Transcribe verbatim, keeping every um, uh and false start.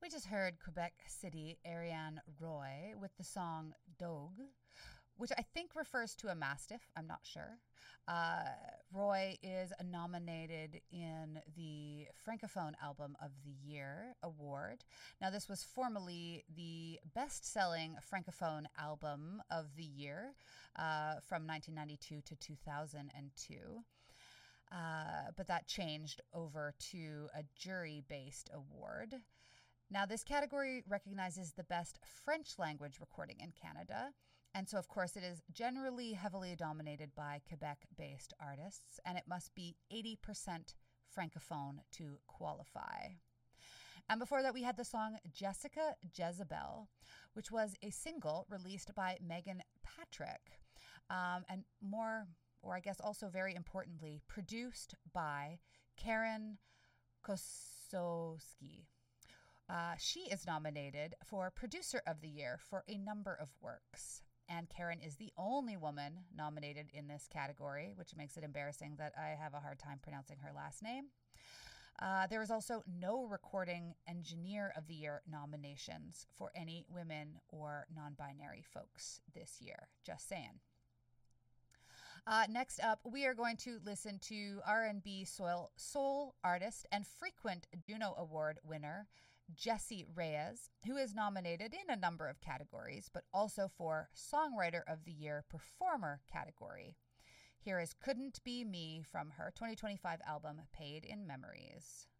We just heard Quebec City Ariane Roy with the song Dogue, which I think refers to a mastiff. I'm not sure. Uh, Roy is nominated in the Francophone Album of the Year award. Now, this was formerly the best-selling Francophone Album of the Year uh, from nineteen ninety-two to two thousand two. Uh, but that changed over to a jury-based award. Now, this category recognizes the best French language recording in Canada. And so, of course, it is generally heavily dominated by Quebec-based artists, and it must be eighty percent Francophone to qualify. And before that, we had the song Jessica Jezebel, which was a single released by Megan Patrick, um, and more, or I guess also very importantly, produced by Karen Kosowski. Uh, she is nominated for Producer of the Year for a number of works. And Karen is the only woman nominated in this category, which makes it embarrassing that I have a hard time pronouncing her last name. Uh, there is also no Recording Engineer of the Year nominations for any women or non-binary folks this year. Just saying. Uh, next up, we are going to listen to R and B soul, soul artist and frequent Juno Award winner Jessie Reyez, who is nominated in a number of categories, but also for Songwriter of the Year Performer category. Here is Couldn't Be Me from her twenty twenty-five album, Paid in Memories.